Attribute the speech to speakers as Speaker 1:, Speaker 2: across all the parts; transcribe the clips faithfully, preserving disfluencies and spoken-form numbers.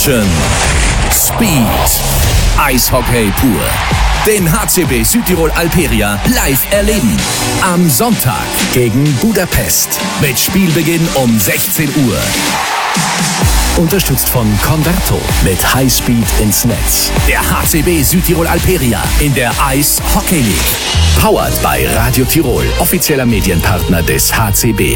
Speaker 1: Action, Speed, Eishockey pur. Den H C B Südtirol Alperia live erleben. Am Sonntag gegen Budapest mit Spielbeginn um sechzehn Uhr. Unterstützt von Converto mit Highspeed ins Netz. Der H C B Südtirol Alperia in der Eishockey League. Powered bei Radio Tirol, offizieller Medienpartner des H C B.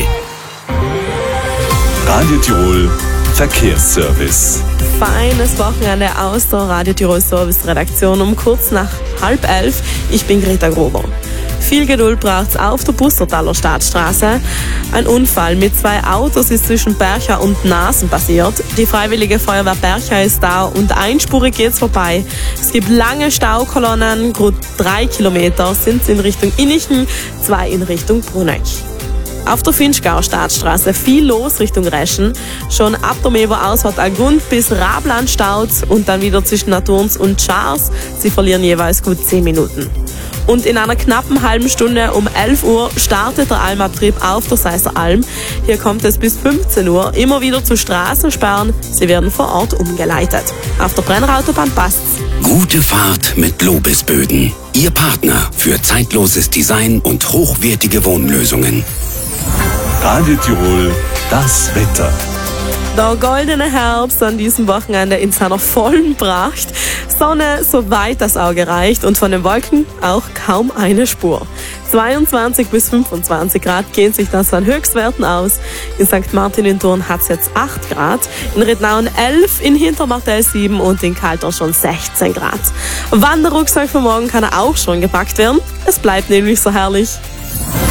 Speaker 2: Radio Tirol Verkehrsservice.
Speaker 3: Feines Wochenende aus der Radio Tirol Service Redaktion um kurz nach halb elf. Ich bin Greta Gruber. Viel Geduld braucht es auf der Bussertaler Stadtstraße. Ein Unfall mit zwei Autos ist zwischen Bercha und Nasen passiert. Die Freiwillige Feuerwehr Bercha ist da und einspurig geht's vorbei. Es gibt lange Staukolonnen, gut drei Kilometer sind es in Richtung Innichen, zwei in Richtung Bruneck. Auf der Finchgauer Stadtstraße viel los Richtung Reschen. Schon ab der Meber-Ausfahrt Algund bis Rabland staut und dann wieder zwischen Naturns und Schars. Sie verlieren jeweils gut zehn Minuten. Und in einer knappen halben Stunde um elf Uhr startet der Almabtrieb auf der Seisser Alm. Hier kommt es bis fünfzehn Uhr immer wieder zu Straßensperren. Sie werden vor Ort umgeleitet. Auf der Brennerautobahn passt's.
Speaker 4: Gute Fahrt mit Lobesböden. Ihr Partner für zeitloses Design und hochwertige Wohnlösungen.
Speaker 2: Radio Tirol, das Wetter.
Speaker 3: Der goldene Herbst an diesem Wochenende in seiner vollen Pracht. Sonne, soweit das Auge reicht, und von den Wolken auch kaum eine Spur. zweiundzwanzig bis fünfundzwanzig Grad gehen sich das an Höchstwerten aus. In Sankt Martin in Thurn hat es jetzt acht Grad, in Rednauen elf, in Hintermartel sieben und in Kalter schon sechzehn Grad. Wanderrucksack für morgen kann er auch schon gepackt werden. Es bleibt nämlich so herrlich.